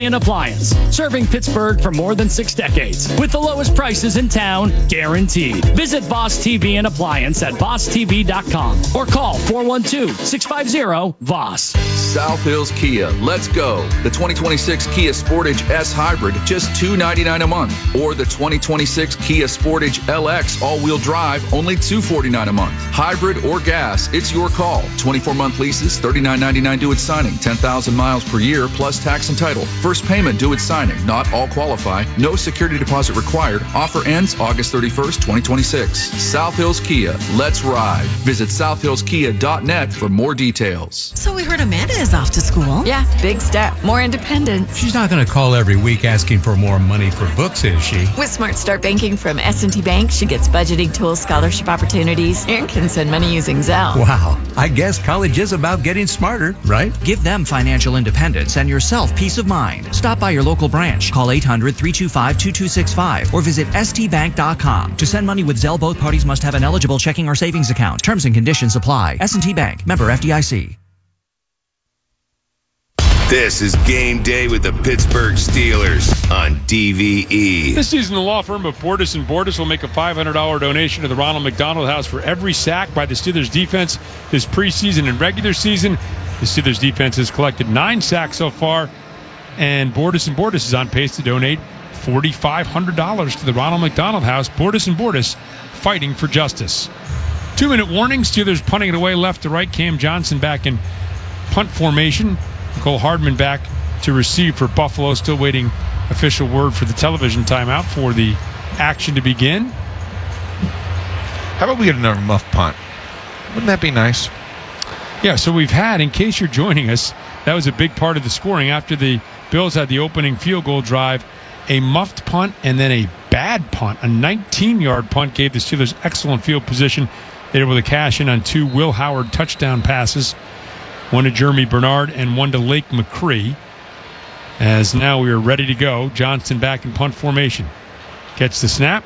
An appliance, serving Pittsburgh for more than 6 decades with the lowest prices in town, guaranteed. Visit Boss TV and Appliance at bosstv.com or call 412-650-VOSS. South Hills Kia, let's go. The 2026 Kia Sportage S Hybrid, just $299 a month. Or the 2026 Kia Sportage LX all-wheel drive, only $249 a month. Hybrid or gas, it's your call. 24-month leases, $39.99 due at signing, 10,000 miles per year, plus tax and title. First payment due at signing. Not all qualify. No security deposit required. Offer ends August 31st, 2026. South Hills Kia. Let's ride. Visit southhillskia.net for more details. So we heard Amanda is off to school. Yeah, big step. More independence. She's not going to call every week asking for more money for books, is she? With Smart Start Banking from S&T Bank, she gets budgeting tools, scholarship opportunities, and can send money using Zelle. Wow. I guess college is about getting smarter, right? Give them financial independence and yourself peace of mind. Stop by your local branch. Call 800-325-2265 or visit stbank.com. To send money with Zelle, both parties must have an eligible checking or savings account. Terms and conditions apply. S&T Bank. Member FDIC. This is Game Day with the Pittsburgh Steelers on DVE. This season, the law firm of Bordas & Bordas will make a $500 donation to the Ronald McDonald House for every sack by the Steelers defense this preseason and regular season. The Steelers defense has collected 9 sacks so far, and Bordas & Bordas is on pace to donate $4,500 to the Ronald McDonald House. Bordas & Bordas, fighting for justice. 2-minute warning. Steelers punting it away left to right. Cam Johnson back in punt formation. Nicole Hardman back to receive for Buffalo. Still waiting official word for the television timeout for the action to begin. How about we get another muff punt? Wouldn't that be nice? Yeah, so we've had, in case you're joining us, that was a big part of the scoring. After the Bills had the opening field goal drive, a muffed punt and then a bad punt. A 19-yard punt gave the Steelers excellent field position. They were able to cash in on 2 Will Howard touchdown passes, one to Jeremy Bernard and one to Lake McCree. As now we are ready to go. Johnson back in punt formation. Gets the snap.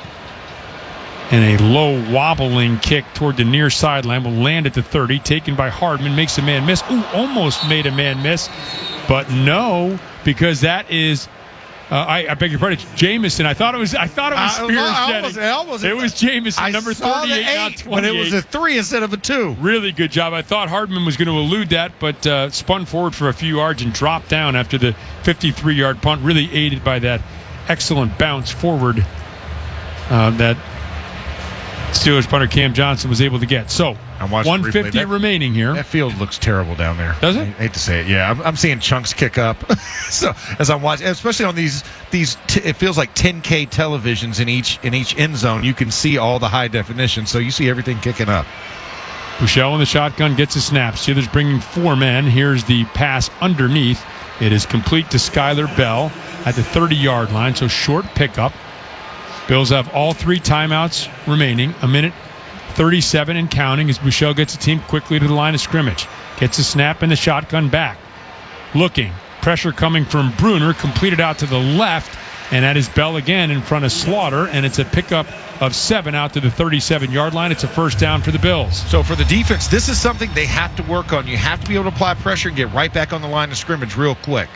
And a low wobbling kick toward the near sideline will land at the 30. Taken by Hardman. Makes a man miss. Ooh, almost made a man miss. But no, because that is... I beg your pardon. Jamison. I thought it was Spears Jennings. It was Jamison, number 38, not 28. But it was a 3 instead of a 2. Really good job. I thought Hardman was going to elude that, but spun forward for a few yards and dropped down after the 53-yard punt. Really aided by that excellent bounce forward that Steelers punter Cam Johnson was able to get. So, 150 remaining here. That field looks terrible down there. Does it? I hate to say it. Yeah, I'm seeing chunks kick up. So as I'm watching, especially on these, it feels like 10K televisions in each end zone. You can see all the high definition, so you see everything kicking up. Buechele in the shotgun gets a snap. Steelers bringing 4 men. Here's the pass underneath. It is complete to Skylar Bell at the 30-yard line, so short pickup. Bills have all 3 timeouts remaining. A minute 37 and counting as Buechele gets the team quickly to the line of scrimmage. Gets a snap in the shotgun back. Looking. Pressure coming from Bruner. Completed out to the left. And that is Bell again in front of Slaughter. And it's a pickup of 7 out to the 37-yard line. It's a first down for the Bills. So for the defense, this is something they have to work on. You have to be able to apply pressure and get right back on the line of scrimmage real quick.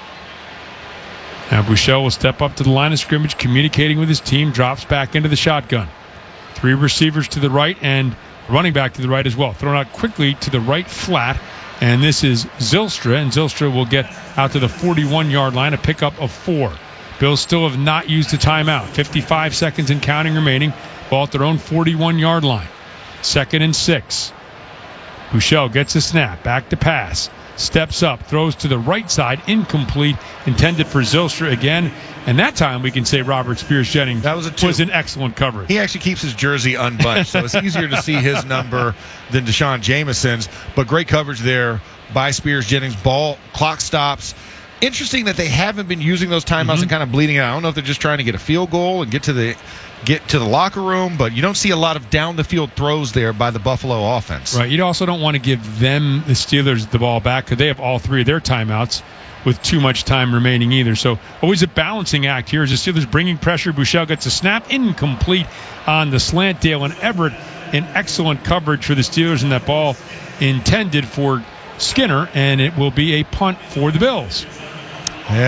Now Buechele will step up to the line of scrimmage, communicating with his team, drops back into the shotgun. 3 receivers to the right and running back to the right as well. Thrown out quickly to the right flat, and this is Zylstra, and Zylstra will get out to the 41-yard line, a pickup of 4. Bills still have not used a timeout. 55 seconds and counting remaining. Ball at their own 41-yard line. 2nd and 6. Buechele gets a snap, back to pass. Steps up, throws to the right side, incomplete, intended for Zylstra again. And that time we can say Robert Spears Jennings was an excellent coverage. He actually keeps his jersey unbunched, so it's easier to see his number than Deshaun Jamison's. But great coverage there by Spears Jennings. Ball, clock stops. Interesting that they haven't been using those timeouts and kind of bleeding out. I don't know if they're just trying to get a field goal and get to the locker room, but you don't see a lot of down the field throws there by the Buffalo offense. Right. You also don't want to give them, the Steelers, the ball back because they have all 3 of their timeouts with too much time remaining either. So always a balancing act here as the Steelers bringing pressure. Buechele gets a snap, incomplete on the slant. Dale and Everett in excellent coverage for the Steelers, and that ball intended for Skinner, and it will be a punt for the Bills.